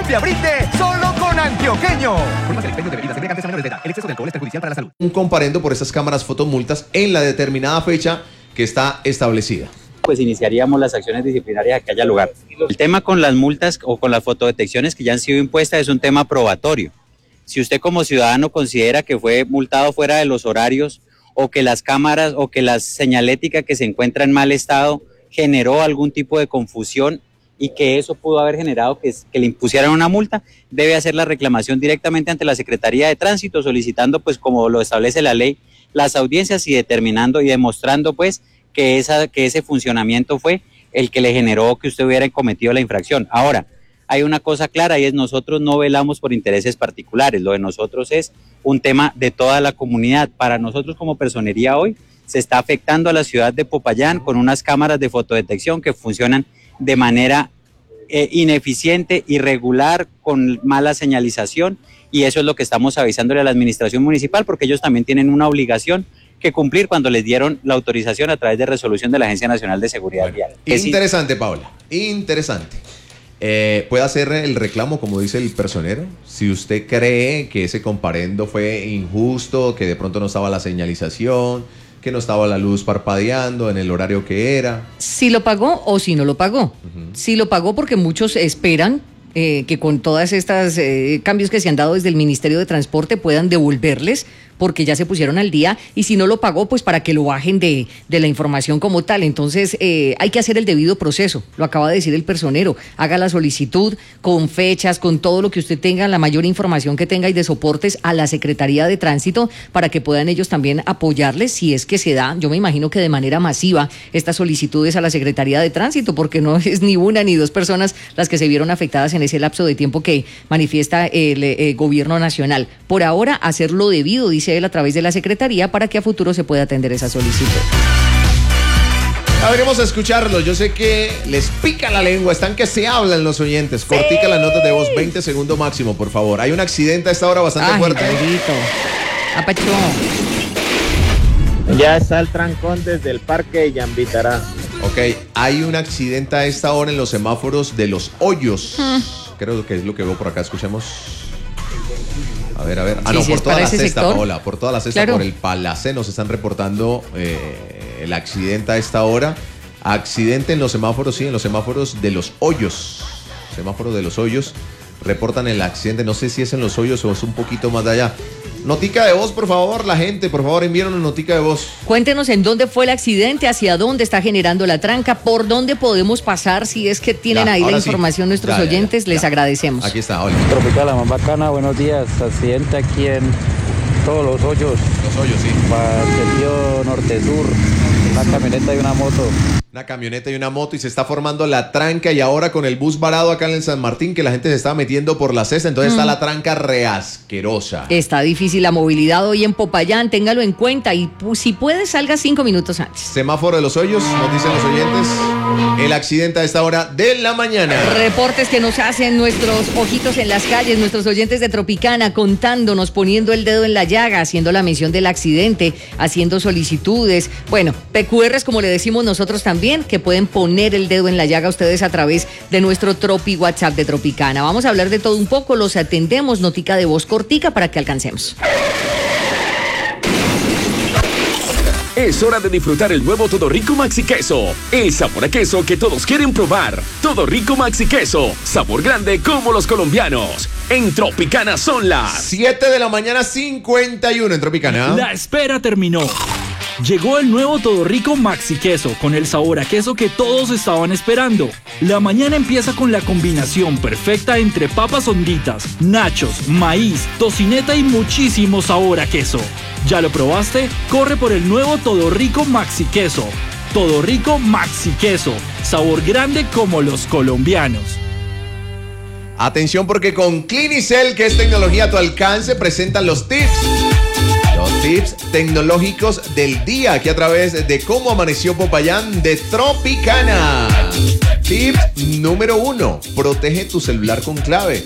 Colombia brinde solo con Antioqueño. El exceso de alcohol es perjudicial para la salud. Un comparendo por estas cámaras fotomultas en la determinada fecha que está establecida. Pues iniciaríamos las acciones disciplinarias que haya lugar. El tema con las multas o con las fotodetecciones que ya han sido impuestas es un tema probatorio. Si usted como ciudadano considera que fue multado fuera de los horarios o que las cámaras o que la señalética que se encuentra en mal estado generó algún tipo de confusión y que eso pudo haber generado que le impusieran una multa, debe hacer la reclamación directamente ante la Secretaría de Tránsito, solicitando, pues como lo establece la ley, las audiencias y determinando y demostrando, pues, que ese funcionamiento fue el que le generó que usted hubiera cometido la infracción. Ahora, hay una cosa clara y es nosotros no velamos por intereses particulares, lo de nosotros es un tema de toda la comunidad. Para nosotros como personería hoy se está afectando a la ciudad de Popayán con unas cámaras de fotodetección que funcionan de manera ineficiente, irregular, con mala señalización, y eso es lo que estamos avisándole a la administración municipal porque ellos también tienen una obligación que cumplir cuando les dieron la autorización a través de resolución de la Agencia Nacional de Seguridad Vial. Interesante, Paula, interesante. Puede hacer el reclamo, como dice el personero, si usted cree que ese comparendo fue injusto, que de pronto no estaba la señalización, que no estaba la luz parpadeando en el horario que era. Si lo pagó o si no lo pagó. Si lo pagó porque muchos esperan que con todas estas cambios que se han dado desde el Ministerio de Transporte puedan devolverles porque ya se pusieron al día, y si no lo pagó, pues para que lo bajen de la información como tal. Entonces hay que hacer el debido proceso, lo acaba de decir el personero, haga la solicitud con fechas, con todo lo que usted tenga, la mayor información que tenga y de soportes a la Secretaría de Tránsito para que puedan ellos también apoyarles si es que se da, yo me imagino que de manera masiva, estas solicitudes a la Secretaría de Tránsito, porque no es ni una ni dos personas las que se vieron afectadas en ese lapso de tiempo que manifiesta el gobierno nacional. Por ahora, hacer lo debido, dice él, a través de la Secretaría para que a futuro se pueda atender esa solicitud. Veremos a escucharlo. Yo sé que les pica la lengua, están que se hablan los oyentes. Sí. Cortica las notas de voz, 20 segundos máximo, por favor. Hay un accidente a esta hora bastante fuerte. Apachó. Ya está el trancón desde el parque de Yambitará. Ok, hay un accidente a esta hora en los semáforos de Los Hoyos. Creo que es lo que veo por acá, escuchemos. A ver. Ah, sí, no, por toda la cesta, Paola, por toda la cesta, claro. Por el Palacé nos están reportando el accidente a esta hora. Accidente en los semáforos, sí, en los semáforos de Los Hoyos. Semáforo de Los Hoyos. Reportan el accidente, no sé si es en Los Hoyos o es un poquito más de allá. Notica de voz, por favor, la gente, por favor, envíen una notica de voz. Cuéntenos en dónde fue el accidente, hacia dónde está generando la tranca, por dónde podemos pasar, si es que tienen ahí la información nuestros oyentes, les agradecemos. Aquí está, hola. Tropical, la más bacana, buenos días. Accidente aquí en todos Los Hoyos. Los Hoyos, sí. Para el sentido norte-sur, una camioneta y una moto. Una camioneta y una moto, y se está formando la tranca, y ahora con el bus varado acá en el San Martín, que la gente se está metiendo por la cesta, entonces está la tranca reasquerosa. Está difícil la movilidad hoy en Popayán, téngalo en cuenta, y si puede salga 5 minutos antes. Semáforo de Los Hoyos, nos dicen los oyentes, el accidente a esta hora de la mañana. Reportes que nos hacen nuestros ojitos en las calles, nuestros oyentes de Tropicana, contándonos, poniendo el dedo en la llaga, haciendo la mención del accidente, haciendo solicitudes, bueno, PQRs como le decimos nosotros también, que pueden poner el dedo en la llaga ustedes a través de nuestro Tropi WhatsApp de Tropicana. Vamos a hablar de todo un poco, los atendemos, notica de voz cortica para que alcancemos. Es hora de disfrutar el nuevo Todo Rico Maxi Queso. El sabor a queso que todos quieren probar. Todo Rico Maxi Queso. Sabor grande como los colombianos. En Tropicana son las 7 de la mañana 51 en Tropicana. La espera terminó. Llegó el nuevo Todo Rico Maxi Queso con el sabor a queso que todos estaban esperando. La mañana empieza con la combinación perfecta entre papas honditas, nachos, maíz, tocineta y muchísimo sabor a queso. ¿Ya lo probaste? Corre por el nuevo Todo Rico Maxi Queso. Todo Rico Maxi Queso. Sabor grande como los colombianos. Atención, porque con Clinicel, que es tecnología a tu alcance, presentan los tips. Los tips tecnológicos del día, aquí a través de Cómo Amaneció Popayán de Tropicana. Tip número 1, protege tu celular con clave.